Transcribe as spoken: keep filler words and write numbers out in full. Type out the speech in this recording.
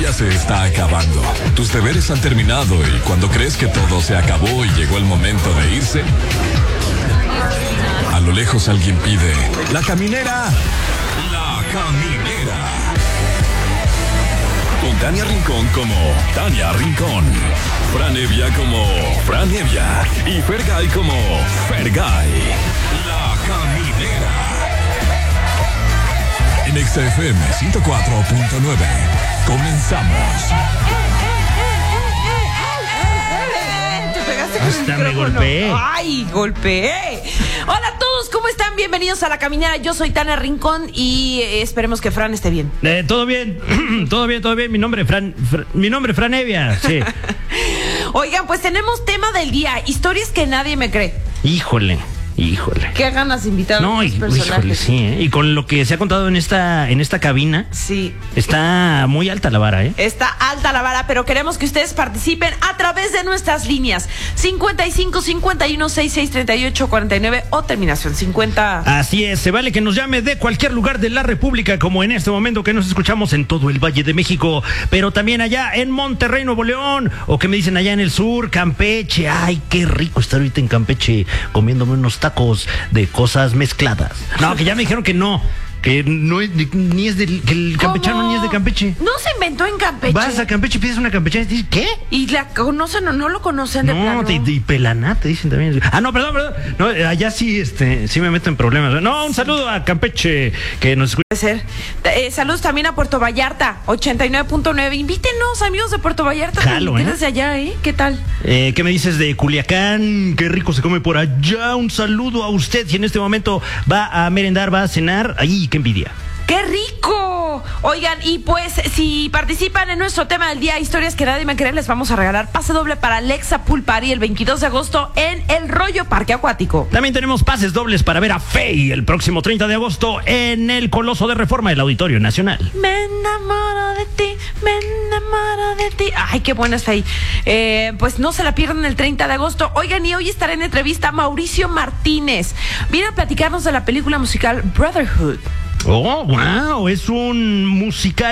día se está acabando. Tus deberes han terminado y cuando crees que todo se acabó y llegó el momento de irse, a lo lejos alguien pide: ¡La caminera! ¡La caminera! Con Tania Rincón como Tania Rincón, Fran Evia como Fran Evia y Fergay como Fergay. La caminera. En X F M ciento cuatro punto nueve. Comenzamos. Hasta me golpeé. Ay, golpeé. Hola a todos, ¿cómo están? Bienvenidos a La Caminera. Yo soy Tania Rincón y eh, esperemos que Fran esté bien. Eh, todo bien, todo bien, todo bien. Mi nombre es Fran, Fran mi nombre es Fran Evia, sí. Oigan, pues tenemos tema del día: historias que nadie me cree. Híjole. Híjole. Qué ganas de invitar no, a estos personajes. Híjole, sí, ¿eh? Y con lo que se ha contado en esta, en esta cabina, sí, está muy alta la vara, ¿eh? Está alta la vara, pero queremos que ustedes participen a través de nuestras líneas cincuenta y cinco, cincuenta y uno, sesenta y seis, treinta y ocho, cuarenta y nueve o terminación cincuenta. Así es, se vale que nos llame de cualquier lugar de la República, como en este momento que nos escuchamos en todo el Valle de México, pero también allá en Monterrey, Nuevo León, o que me dicen allá en el sur, Campeche. Ay, qué rico estar ahorita en Campeche comiéndome unos tacos de cosas mezcladas. No, que ya me dijeron que no, que no es de, ni es del, que el campechano ¿Cómo? Ni es de Campeche. No se inventó en Campeche. Vas a Campeche y pides una campechana y te dicen, ¿qué? Y la conocen o no lo conocen de No, plano. te, te, y pelaná te dicen también. Ah, no, perdón, perdón. No, allá sí, este, sí me meto en problemas. No, un saludo a Campeche, que nos escucha. Puede ser. Eh, saludos también a Puerto Vallarta, ochenta y nueve punto nueve. Invítenos, amigos de Puerto Vallarta. Jalo, ¿eh? Desde allá, ¿eh? ¿Qué tal? Eh, ¿Qué me dices de Culiacán? Qué rico se come por allá. Un saludo a usted. Si en este momento va a merendar, va a cenar. ¡Ay, qué envidia! ¡Qué rico! Oigan, y pues si participan en nuestro tema del día, historias que nadie me cree, les vamos a regalar pase doble para Alexa Pool Party el veintidós de agosto en El Rollo Parque Acuático. También tenemos pases dobles para ver a Fey el próximo treinta de agosto en el Coloso de Reforma del Auditorio Nacional. Me enamoro de ti, me enamoro de ti. Ay, qué buena es Fey. Eh, pues no se la pierdan el treinta de agosto. Oigan, y hoy estará en entrevista Mauricio Martínez. Viene a platicarnos de la película musical Brotherhood. Oh, wow, es un musical